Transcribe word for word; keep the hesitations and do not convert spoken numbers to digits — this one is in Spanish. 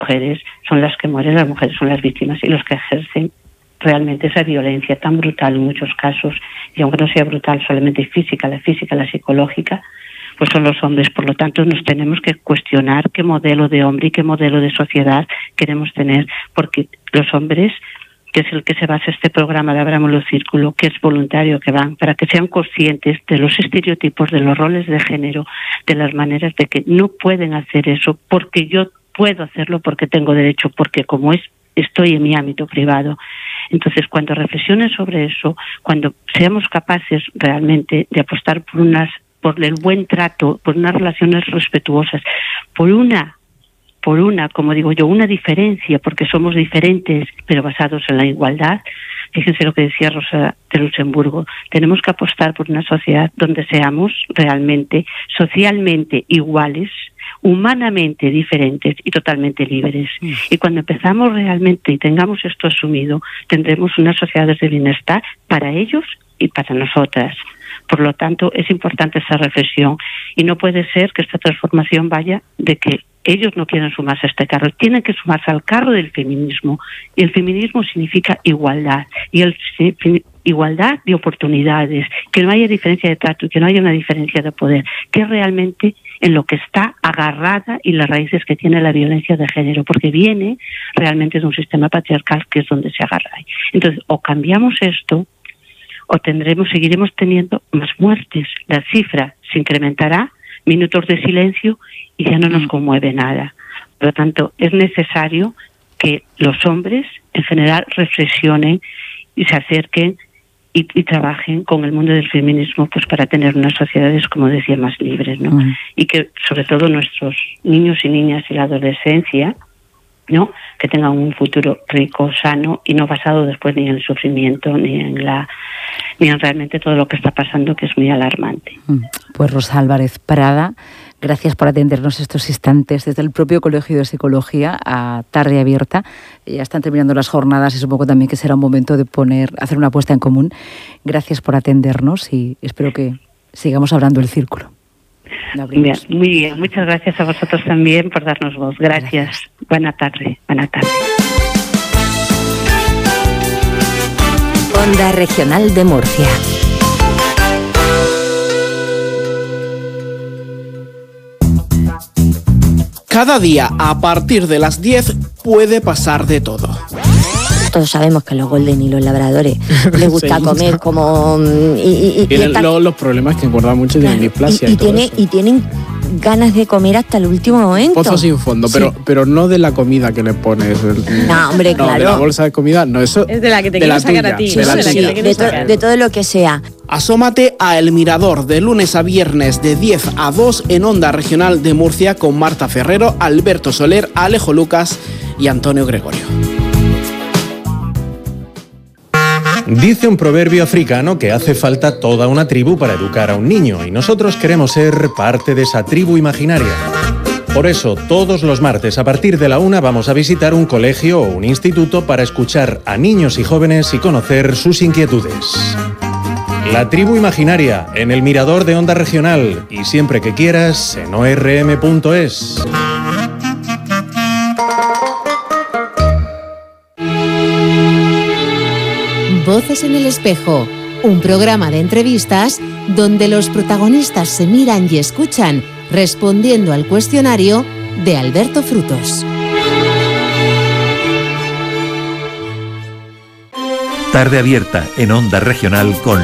mujeres son las que mueren, las mujeres son las víctimas y los que ejercen realmente esa violencia tan brutal en muchos casos, y aunque no sea brutal solamente física, la física, la psicológica, pues son los hombres. Por lo tanto, nos tenemos que cuestionar qué modelo de hombre y qué modelo de sociedad queremos tener, porque los hombres, que es el que se basa este programa de Abramos el Círculo, que es voluntario, que van para que sean conscientes de los estereotipos, de los roles de género, de las maneras de que no pueden hacer eso porque yo puedo hacerlo, porque tengo derecho, porque como es estoy en mi ámbito privado. Entonces, cuando reflexionen sobre eso, cuando seamos capaces realmente de apostar por unas, por el buen trato, por unas relaciones respetuosas, por una, por una, como digo yo, una diferencia, porque somos diferentes, pero basados en la igualdad. Fíjense lo que decía Rosa de Luxemburgo. Tenemos que apostar por una sociedad donde seamos realmente socialmente iguales, humanamente diferentes y totalmente libres. Mm. Y cuando empezamos realmente y tengamos esto asumido, tendremos unas sociedades de bienestar para ellos y para nosotras. Por lo tanto, es importante esa reflexión y no puede ser que esta transformación vaya de que ellos no quieran sumarse a este carro, tienen que sumarse al carro del feminismo, y el feminismo significa igualdad, y el igualdad de oportunidades, que no haya diferencia de trato, que no haya una diferencia de poder, que es realmente en lo que está agarrada y las raíces que tiene la violencia de género, porque viene realmente de un sistema patriarcal que es donde se agarra ahí. Entonces, o cambiamos esto, o tendremos, seguiremos teniendo más muertes. La cifra se incrementará, minutos de silencio, y ya no nos conmueve nada. Por lo tanto, es necesario que los hombres, en general, reflexionen y se acerquen y, y trabajen con el mundo del feminismo, pues para tener unas sociedades, como decía, más libres, ¿no? Uh-huh. Y que, sobre todo, nuestros niños y niñas y la adolescencia, ¿no?, que tengan un futuro rico, sano y no basado después ni en el sufrimiento ni en la ni en realmente todo lo que está pasando, que es muy alarmante. Pues Rosa Álvarez Prada, gracias por atendernos estos instantes desde el propio Colegio de Psicología a Tarde Abierta. Ya están terminando las jornadas y supongo también que será un momento de poner, hacer una apuesta en común. Gracias por atendernos y espero que sigamos hablando del círculo. Bien, muy bien, muchas gracias a vosotros también por darnos voz. Gracias. gracias. Buena tarde, buena tarde. Onda Regional de Murcia. Cada día, a partir de las diez, puede pasar de todo. Todos sabemos que los golden y los labradores les gusta sí, comer como... Y, y, y tienen esta... los, los problemas que engordan mucho, tienen claro, displasia y, y, y, todo tiene, eso. y tienen ganas de comer hasta el último momento. Pozo sin fondo, sí. pero, pero no de la comida que le pones. El, no, hombre, no, claro. de la bolsa de comida, no, eso... Es de la que te quieres sacar a ti. Sí, de, la sí, de, de, to, de todo lo que sea. Asómate a El Mirador, de lunes a viernes de diez a dos en Onda Regional de Murcia, con Marta Ferrero, Alberto Soler, Alejo Lucas y Antonio Gregorio. Dice un proverbio africano que hace falta toda una tribu para educar a un niño, y nosotros queremos ser parte de esa tribu imaginaria. Por eso, todos los martes a partir de la una vamos a visitar un colegio o un instituto para escuchar a niños y jóvenes y conocer sus inquietudes. La tribu imaginaria, en El Mirador de Onda Regional, y siempre que quieras en o erre eme punto es. Voces en el espejo, un programa de entrevistas donde los protagonistas se miran y escuchan respondiendo al cuestionario de Alberto Frutos. Tarde Abierta en Onda Regional con